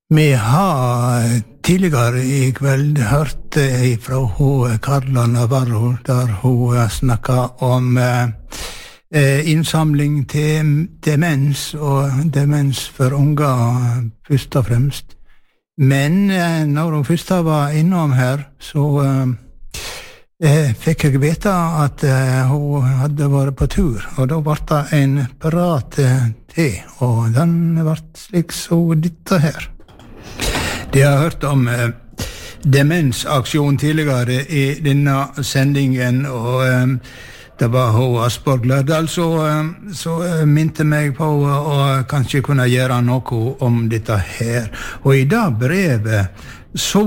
Vi har tidligere I kveld hørt fra hun Carla Navarro, der hun snakket om innsamling til demens, og demens for unger først og fremst. Men når hun først var innom her, så fikk jeg vite at hun hadde vært på tur, og da ble det en prat til, og den ble slik så dette her. De har hørt om demensaksjon tidligere I denne sendingen, og det var hun Asborg Lørdal så minte meg på å kanskje kunne gjøre noe om dette her. Og I det brevet så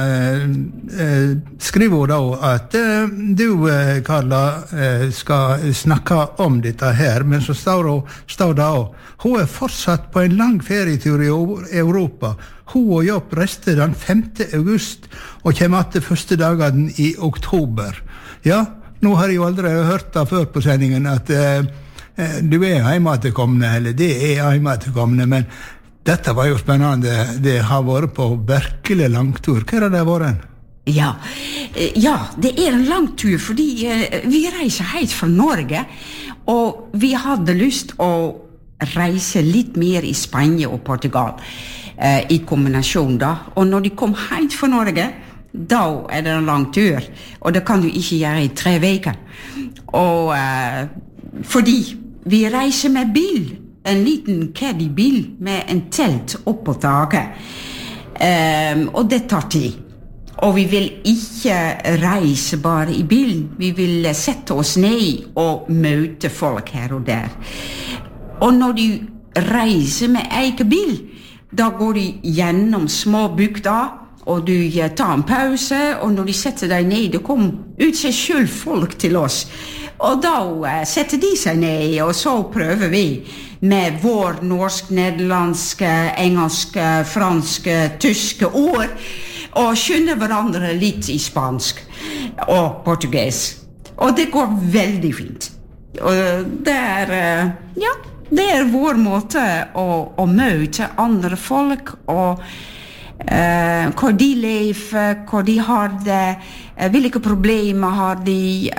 skriver hun da at du, Carla, skal snakke om dette her, men så står det også, hun fortsatt på en lang ferietur I Europa. Hun og Jobb reiste den 5. august og kommer til første dagen I oktober. Ja, nå har jeg jo aldri hørt det før på sendingen at du hjemmetilkommende, eller det hjemmetilkommende, men dette var jo spennende. Det har vært på virkelig langtur. Hva det vært? Ja, det en lang tur, fordi vi reiser helt fra Norge, og vi hadde lyst å reise litt mer I Spania og Portugal, I kombinasjon da. Og når de kom helt fra Norge, da det en lang tur, og det kan du ikke gjøre I 3 veker. Og fordi vi reiser med bil, en liten caddy-bil med en telt opp på taket, og det tar tid. Og vi vil ikke reise bare I bilen, vi vil sette oss ned og møte folk her og der. Og når du reiser med egen bil, da går du gjennom små bygder, og du tar en pause, og når de setter deg ned, det kom ut seg selv folk til oss. Og da setter de seg ned, og så prøver vi med vår norsk, nederlandske, engelske, franske, tyske ord, og skjønner hverandre litt I spansk og portugis. Og det går veldig fint. Og det vår måte å møte andre folk, og hvor de lever, hvor de har det, hvilke problemer har de,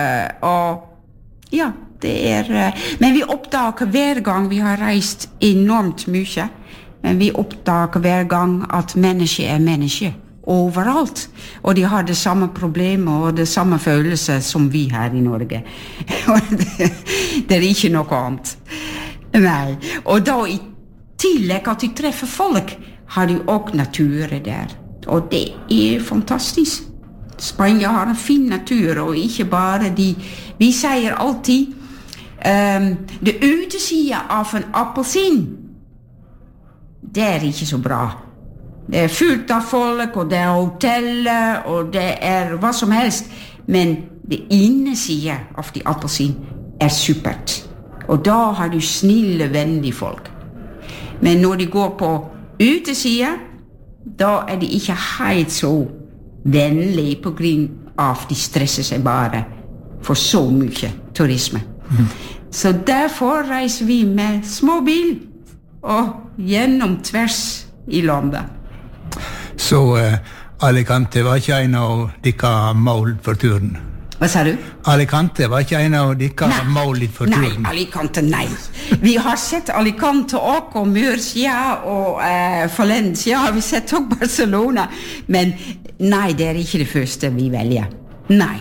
og ja, det men vi oppdager hver gang vi har reist enormt mye, men vi oppdager hver gang at menneske menneske overalt, og de har det samme problemet og det samme følelse som vi her I Norge. Det ikke noe annet. Nei, og da I tillegg at de treffer folk, har de også naturen der. Og det fantastisk. Spania har en fin natur, og ikke bare vi sier alltid, det utesida av en appelsin, det ikke så bra. Det fullt av folk, og det hoteller, og det hva som helst, men det innesida av de appelsin supert. Og da har du snille, vennlige folk. Men når de går på utesida, da de ikke helt så vennlige på grunn av de stresser seg bare for så mye turisme. Så derfor reiser vi med småbil og gjennom tvers I landet. Så Alicante var ikke en av dere mål for turen? Hva sa du? Alicante var ikke en av dere mål for turen? Nei, Alicante, nei. Vi har sett Alicante og Murcia og Valencia, vi har sett også Barcelona, men nei, det ikke det første vi velger. Nei.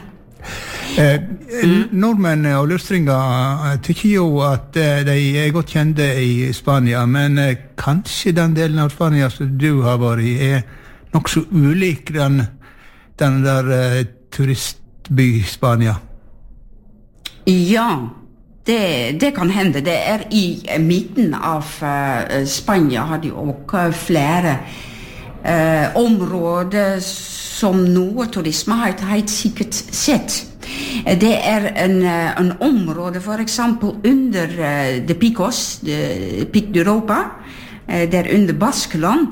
Nordmenn og lustringer tykker jo at de godt kjente I Spania, men kanskje den delen av Spania som du har vært I nok så ulik den der turistby Spania. Ja, det kan hende. Det I midten av Spania har de også flere områder som noe turisme har helt sikkert sett. Det en område for eksempel under de Picos, Pic d'Europa, der under Baskeland,